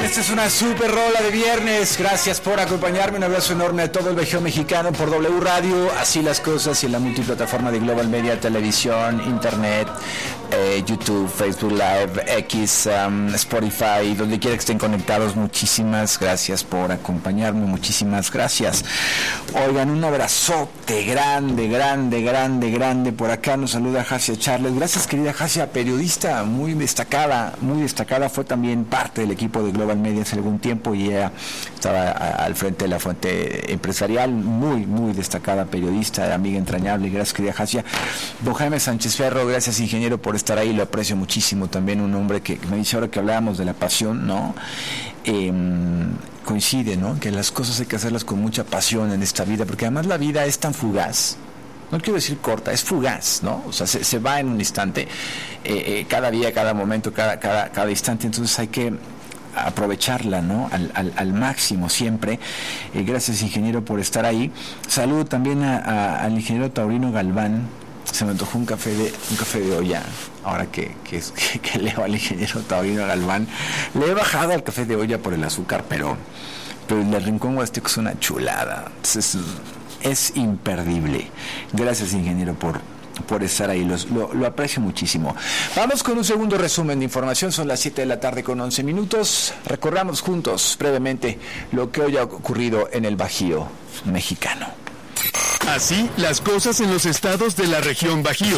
Esta es una super rola de viernes. Gracias por acompañarme. Un abrazo enorme a todo el Bajío mexicano por W Radio. Así las cosas y en la multiplataforma de Global Media, televisión, internet, YouTube, Facebook Live, X, Spotify, donde quiera que estén conectados. Muchísimas gracias por acompañarme. Muchísimas gracias. Oigan, un abrazote grande. Por acá nos saluda Jasia Charles. Gracias, querida Jasia, periodista muy destacada. Fue también parte del equipo de Global Media hace algún tiempo y ella estaba al frente de la fuente empresarial. Muy destacada periodista, amiga entrañable. Gracias, querida Jasia. Don Jaime Sánchez Ferro, gracias, ingeniero, por estar ahí. Lo aprecio muchísimo. También un hombre que me dice ahora que hablábamos de la pasión, ¿no? Coincide, ¿no? Que las cosas hay que hacerlas con mucha pasión en esta vida, porque además la vida es tan fugaz. No quiero decir corta, es fugaz, ¿no? O sea, se va en un instante, cada día, cada momento, cada instante. Entonces hay que aprovecharla, ¿no? Al máximo siempre. Gracias, ingeniero, por estar ahí. Saludo también al ingeniero Taurino Galván. Se me antojó un café de olla. Ahora que leo al ingeniero Taurino Galván, le he bajado al café de olla por el azúcar, pero el Rincón Huasteco es una chulada. Entonces, es imperdible. Gracias, ingeniero, por estar ahí. Lo aprecio muchísimo. Vamos con un segundo resumen de información. Son las 7:11 p.m. Recorramos juntos brevemente lo que hoy ha ocurrido en el Bajío mexicano. Así las cosas en los estados de la región Bajío.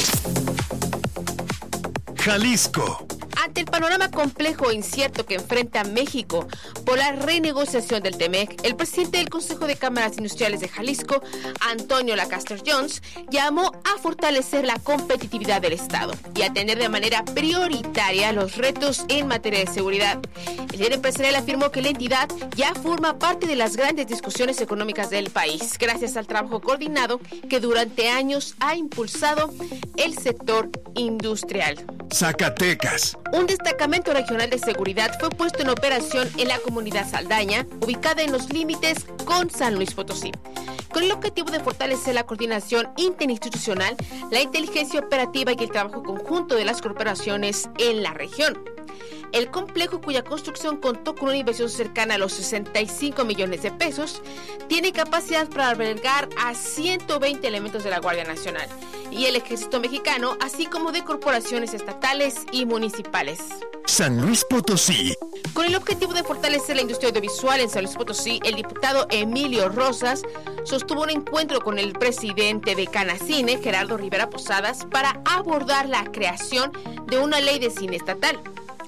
Jalisco. Ante el panorama complejo e incierto que enfrenta México por la renegociación del TEMEC, el presidente del Consejo de Cámaras Industriales de Jalisco, Antonio Lacaster Jones, llamó a fortalecer la competitividad del Estado y atender de manera prioritaria los retos en materia de seguridad. El líder empresarial afirmó que la entidad ya forma parte de las grandes discusiones económicas del país, gracias al trabajo coordinado que durante años ha impulsado el sector industrial. Zacatecas. Un destacamento regional de seguridad fue puesto en operación en la comunidad Saldaña, ubicada en los límites con San Luis Potosí, con el objetivo de fortalecer la coordinación interinstitucional, la inteligencia operativa y el trabajo conjunto de las corporaciones en la región. El complejo, cuya construcción contó con una inversión cercana a los 65 millones de pesos, tiene capacidad para albergar a 120 elementos de la Guardia Nacional y el Ejército Mexicano, así como de corporaciones estatales y municipales. San Luis Potosí. Con el objetivo de fortalecer la industria audiovisual en San Luis Potosí, el diputado Emilio Rosas sostuvo un encuentro con el presidente de Canacine, Gerardo Rivera Posadas, para abordar la creación de una ley de cine estatal.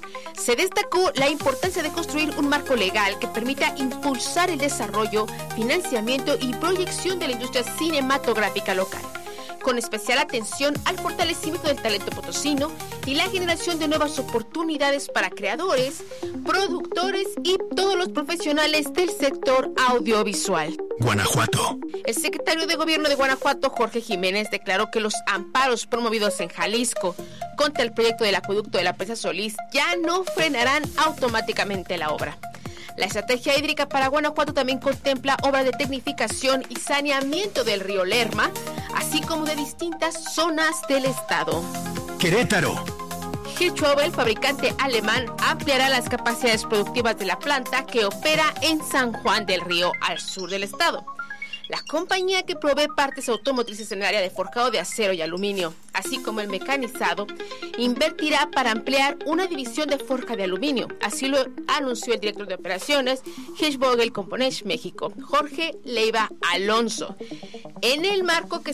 Se destacó la importancia de construir un marco legal que permita impulsar el desarrollo, financiamiento y proyección de la industria cinematográfica local, con especial atención al fortalecimiento del talento potosino y la generación de nuevas oportunidades para creadores, productores y todos los profesionales del sector audiovisual. Guanajuato. El secretario de Gobierno de Guanajuato, Jorge Jiménez, declaró que los amparos promovidos en Jalisco contra el proyecto del acueducto de la Presa Solís ya no frenarán automáticamente la obra. La estrategia hídrica para Guanajuato también contempla obras de tecnificación y saneamiento del río Lerma, así como de distintas zonas del estado. Querétaro. Hirschauer, el fabricante alemán, ampliará las capacidades productivas de la planta que opera en San Juan del Río, al sur del estado. La compañía, que provee partes automotrices en el área de forjado de acero y aluminio, así como el mecanizado, invertirá para ampliar una división de forja de aluminio. Así lo anunció el director de operaciones Hirschvogel Components México, Jorge Leiva Alonso, en el marco que